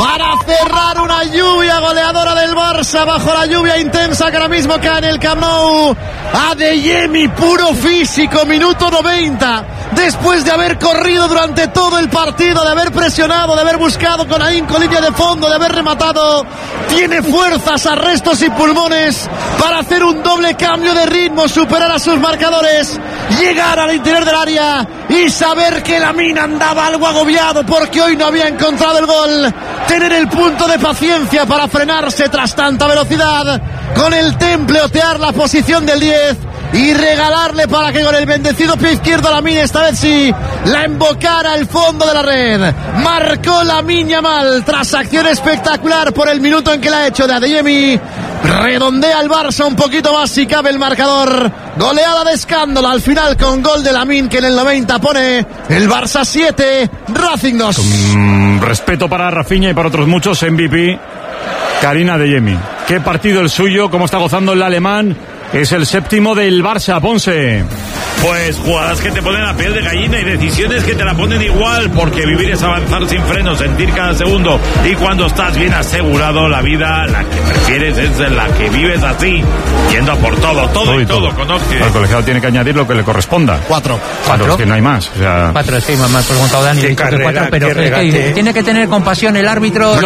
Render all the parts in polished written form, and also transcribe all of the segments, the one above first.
para cerrar una lluvia goleadora del Barça bajo la lluvia intensa que ahora mismo cae en el Camp Nou. Adeyemi, puro físico, minuto 90, después de haber corrido durante todo el partido, de haber presionado, de haber buscado con ahínco línea de fondo, de haber rematado, tiene fuerzas, arrestos y pulmones para hacer un doble cambio de ritmo, superar a sus marcadores, llegar al interior del área y saber que Lamine andaba algo agobiado porque hoy no había encontrado el gol, tener el punto de paciencia para frenarse tras tanta velocidad, con el temple otear la posición del 10 y regalarle para que con el bendecido pie izquierdo Lamine esta vez sí la embocara al fondo de la red. Marcó Lamine Yamal tras acción espectacular por el minuto en que la ha hecho de Adeyemi. Redondea el Barça un poquito más si cabe el marcador. Goleada de escándalo al final con gol de Lamine, que en el 90 pone el Barça 7, Racing 2. Respeto para Rafinha y para otros muchos, MVP Karim Adeyemi. Qué partido el suyo, cómo está gozando el alemán. Es el séptimo del Barça, Ponce. Pues jugadas que te ponen la piel de gallina y decisiones que te la ponen igual, porque vivir es avanzar sin freno, sentir cada segundo, y cuando estás bien asegurado, la vida, la que prefieres es la que vives así, yendo a por todo y todo, con Oxy. El colegiado tiene que añadir lo que le corresponda. 4. Es que no hay más. O sea... 4, sí, me ha preguntado Dani. 4, pero tiene que tener compasión el árbitro.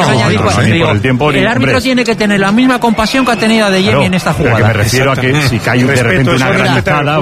El árbitro tiene que tener la misma compasión que ha tenido Adeyemi en esta jugada. Que me refiero a que si cae de repente una granizada,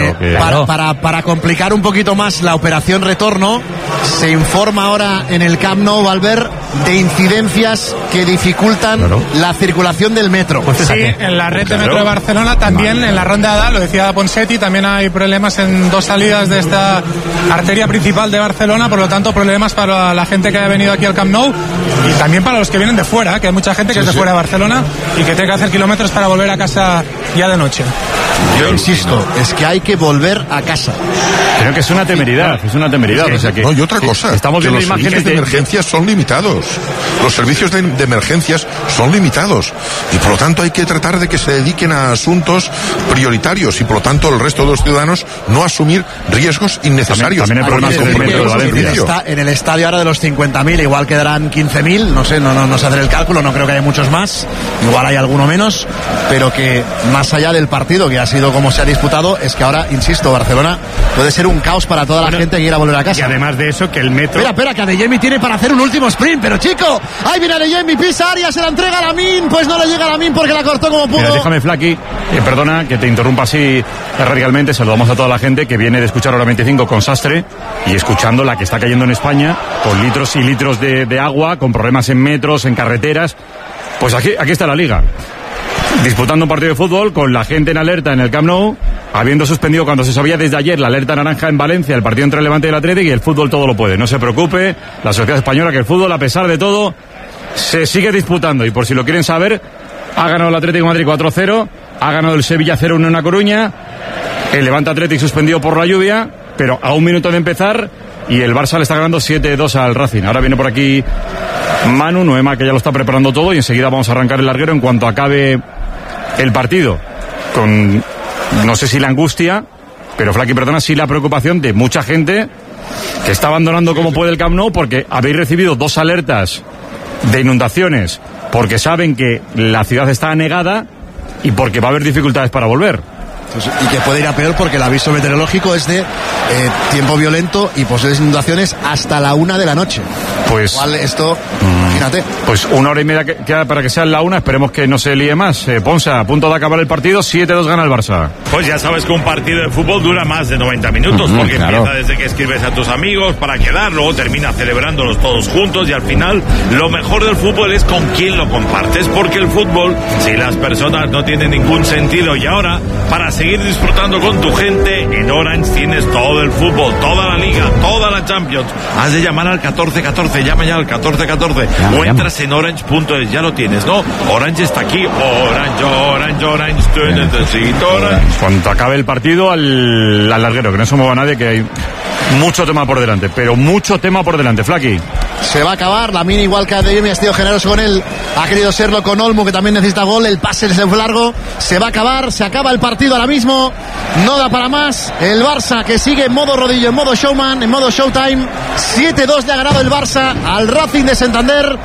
para complicar un poquito más la operación retorno, se informa ahora en el Camp Nou, Valver, de incidencias que dificultan la circulación del metro. Sí, en la red de metro de Barcelona también, en la ronda A, lo decía Ponseti, también hay problemas en 2 salidas de esta arteria principal de Barcelona, por lo tanto problemas para la gente que ha venido aquí al Camp Nou y también para los que vienen de fuera, que hay mucha gente que es de fuera de Barcelona y que tiene que hacer kilómetros para volver a casa ya de noche. Yo insisto, es que hay que volver a casa. Creo que es una temeridad, o sea que... No, y otra cosa, estamos que viendo los imágenes servicios de emergencias son limitados. Los servicios de emergencias son limitados. Y por lo tanto hay que tratar de que se dediquen a asuntos prioritarios y por lo tanto el resto de los ciudadanos no asumir riesgos innecesarios. También hay problemas con el metro de Valencia. Está en el estadio ahora de los 50.000, igual quedarán 15.000, no sé, no sé hacer el cálculo, no creo que haya muchos más, igual hay alguno menos, pero que más allá del partido, que ha sido como se ha disputado, es que ahora, insisto, Barcelona puede ser un caos para toda la gente que quiera volver a casa. Y además de eso, que el metro... Espera, que Adeyemi tiene para hacer un último sprint, pero chico, ahí viene Adeyemi, pisa área, se la entrega a Lamine, pues no le llega a Lamine porque la cortó como pudo. Mira, déjame, Flaki, perdona que te interrumpa así radicalmente, saludamos a toda la gente que viene de escuchar Hora 25 con Sastre y escuchando la que está cayendo en España, con litros y litros de agua, con problemas en metros, en carreteras. Pues aquí está la Liga, disputando un partido de fútbol con la gente en alerta en el Camp Nou, habiendo suspendido cuando se sabía desde ayer la alerta naranja en Valencia, el partido entre el Levante y el Atlético, y el fútbol todo lo puede. No se preocupe, la sociedad española, que el fútbol, a pesar de todo, se sigue disputando. Y por si lo quieren saber, ha ganado el Atlético de Madrid 4-0, ha ganado el Sevilla 0-1 en La Coruña, el Levante Atlético suspendido por la lluvia, pero a un minuto de empezar, y el Barça le está ganando 7-2 al Racing. Ahora viene por aquí Manu, Noema, que ya lo está preparando todo, y enseguida vamos a arrancar el larguero en cuanto acabe el partido, con, no sé si la angustia, pero Flaki, perdona, sí la preocupación de mucha gente que está abandonando como puede el Camp Nou, porque habéis recibido 2 alertas de inundaciones, porque saben que la ciudad está anegada y porque va a haber dificultades para volver. Y que puede ir a peor porque el aviso meteorológico es de tiempo violento y posibles inundaciones hasta la 1 de la noche. Pues igual esto, fíjate. Pues 1 hora y media queda para que sea la 1, esperemos que no se líe más. Ponsa, a punto de acabar el partido, 7-2 gana el Barça. Pues ya sabes que un partido de fútbol dura más de 90 minutos, porque empieza desde que escribes a tus amigos para quedar, luego termina celebrándolos todos juntos y al final lo mejor del fútbol es con quién lo compartes, porque el fútbol, si las personas no tienen ningún sentido, y ahora, para seguir disfrutando con tu gente, en Orange tienes todo el fútbol, toda la Liga, toda la Champions. Has de llamar al 1414, llama ya al 1414 o entras en orange.es, ya lo tienes, ¿no? Orange está aquí, Orange, te necesito Orange. Cuando acabe el partido al larguero, que no se mueva nadie, que hay mucho tema por delante, pero mucho tema por delante, Flaki. Se va a acabar, Lamine igual que Adeyemi ha sido generoso con él, ha querido serlo con Olmo, que también necesita gol, el pase se fue largo, se va a acabar, se acaba el partido ahora mismo, no da para más, el Barça que sigue en modo rodillo, en modo showman, en modo showtime, 7-2 le ha ganado el Barça al Racing de Santander.